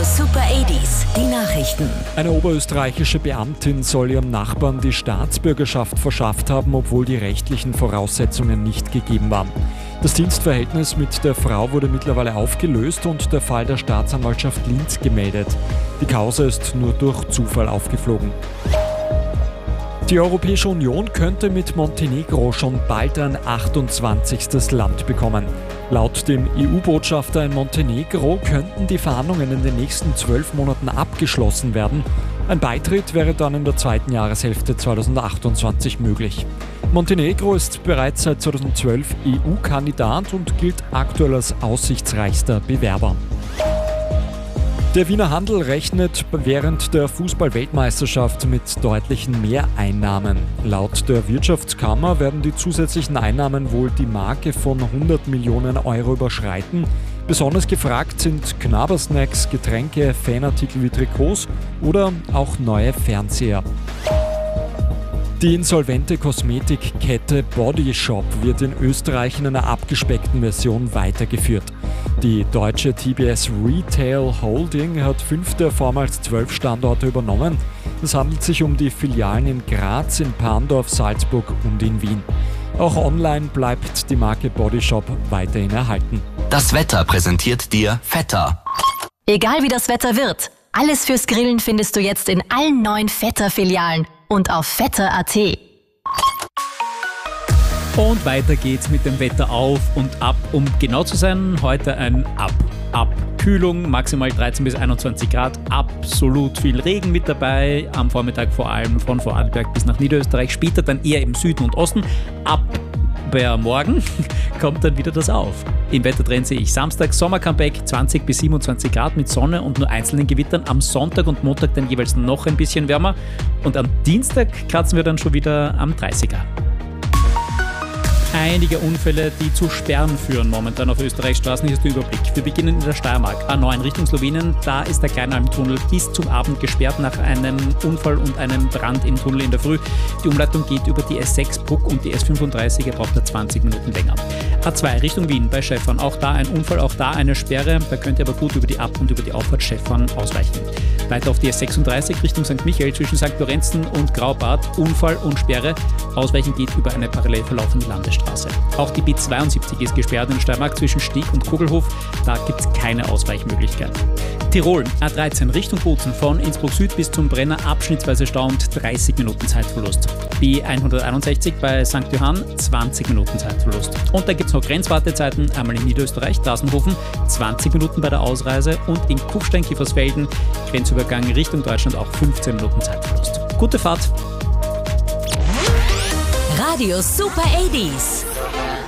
Super 80s, die Nachrichten. Eine oberösterreichische Beamtin soll ihrem Nachbarn die Staatsbürgerschaft verschafft haben, obwohl die rechtlichen Voraussetzungen nicht gegeben waren. Das Dienstverhältnis mit der Frau wurde mittlerweile aufgelöst und der Fall der Staatsanwaltschaft Linz gemeldet. Die Causa ist nur durch Zufall aufgeflogen. Die Europäische Union könnte mit Montenegro schon bald ein 28. Land bekommen. Laut dem EU-Botschafter in Montenegro könnten die Verhandlungen in den nächsten 12 Monaten abgeschlossen werden. Ein Beitritt wäre dann in der zweiten Jahreshälfte 2028 möglich. Montenegro ist bereits seit 2012 EU-Kandidat und gilt aktuell als aussichtsreichster Bewerber. Der Wiener Handel rechnet während der Fußball-Weltmeisterschaft mit deutlichen Mehreinnahmen. Laut der Wirtschaftskammer werden die zusätzlichen Einnahmen wohl die Marke von 100 Millionen Euro überschreiten. Besonders gefragt sind Knabbersnacks, Getränke, Fanartikel wie Trikots oder auch neue Fernseher. Die insolvente Kosmetikkette Body Shop wird in Österreich in einer abgespeckten Version weitergeführt. Die deutsche TBS Retail Holding hat 5 der vormals 12 Standorte übernommen. Es handelt sich um die Filialen in Graz, in Parndorf, Salzburg und in Wien. Auch online bleibt die Marke Body Shop weiterhin erhalten. Das Wetter präsentiert dir Vetter. Egal wie das Wetter wird, alles fürs Grillen findest du jetzt in allen 9 Vetter-Filialen und auf vetter.at. Und weiter geht's mit dem Wetter auf und ab. Um genau zu sein, heute ein Abkühlung, maximal 13 bis 21 Grad, absolut viel Regen mit dabei, am Vormittag vor allem von Vorarlberg bis nach Niederösterreich, später dann eher im Süden und Osten. Ab morgen kommt dann wieder das auf. Im Wettertrend sehe ich Samstag Sommer-Comeback, 20 bis 27 Grad mit Sonne und nur einzelnen Gewittern. Am Sonntag und Montag dann jeweils noch ein bisschen wärmer. Und am Dienstag kratzen wir dann schon wieder am 30er. Einige Unfälle, die zu Sperren führen momentan auf Österreichs Straßen. Hier ist der Überblick. Wir beginnen in der Steiermark. A9 Richtung Slowenien. Da ist der Kleinalmtunnel bis zum Abend gesperrt nach einem Unfall und einem Brand im Tunnel in der Früh. Die Umleitung geht über die S6 Bruck und die S35. Braucht da 20 Minuten länger. A2 Richtung Wien bei Schäffern. Auch da ein Unfall, auch da eine Sperre. Da könnt ihr aber gut über die Ab- und über die Auffahrt Schäffern ausweichen. Weiter auf die S36 Richtung St. Michael zwischen St. Lorenzen und Graubart. Unfall und Sperre. Ausweichen geht über eine parallel verlaufende Landesstraße. Auch die B72 ist gesperrt in Steiermark zwischen Stieg und Kugelhof. Da gibt es keine Ausweichmöglichkeit. Tirol, A13 Richtung Bozen von Innsbruck Süd bis zum Brenner, abschnittsweise Stau und 30 Minuten Zeitverlust. B161 bei St. Johann, 20 Minuten Zeitverlust. Und da gibt es noch Grenzwartezeiten, einmal in Niederösterreich, Drassenhofen, 20 Minuten bei der Ausreise und in Kufstein-Kiefersfelden, Grenzübergang Richtung Deutschland, auch 15 Minuten Zeitverlust. Gute Fahrt! Radio Super 80s.